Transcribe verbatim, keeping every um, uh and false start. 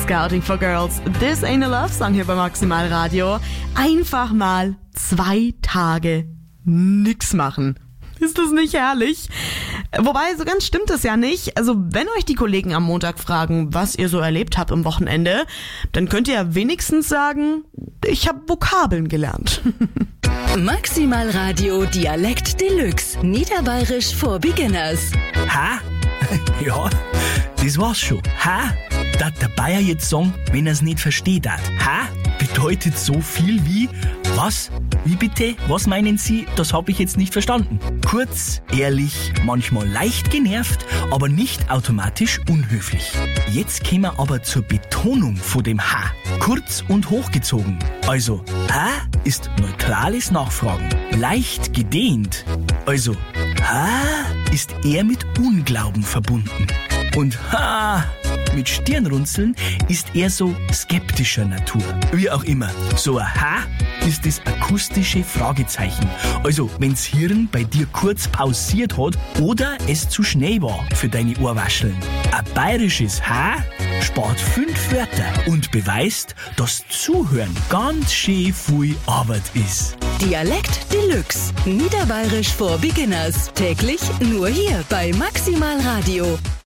Scouting for Girls. This ain't a love song hier bei Maximal Radio. Einfach mal zwei Tage nix machen. Ist das nicht herrlich? Wobei, so ganz stimmt es ja nicht. Also, wenn euch die Kollegen am Montag fragen, was ihr so erlebt habt am Wochenende, dann könnt ihr ja wenigstens sagen, ich habe Vokabeln gelernt. Maximal Radio Dialekt Deluxe. Niederbayerisch for Beginners. Ha? Ja, das war's schon. Ha? Dat der Bayer jetzt sagen, wenn er's nicht versteht hat. Ha? Bedeutet so viel wie, was? Wie bitte? Was meinen Sie? Das habe ich jetzt nicht verstanden. Kurz, ehrlich, manchmal leicht genervt, aber nicht automatisch unhöflich. Jetzt kommen wir aber zur Betonung von dem H. Kurz und hochgezogen. Also, H ist neutrales Nachfragen. Leicht gedehnt. Also, H ist eher mit Unglauben verbunden. Und H mit Stirnrunzeln ist eher so skeptischer Natur. Wie auch immer, so ein H ist das akustische Fragezeichen. Also, wenn's Hirn bei dir kurz pausiert hat oder es zu schnell war für deine Ohrwascheln. Ein bayerisches H spart fünf Wörter und beweist, dass Zuhören ganz schön viel Arbeit ist. Dialekt Deluxe. Niederbayerisch for Beginners. Täglich nur hier bei Maximal Radio.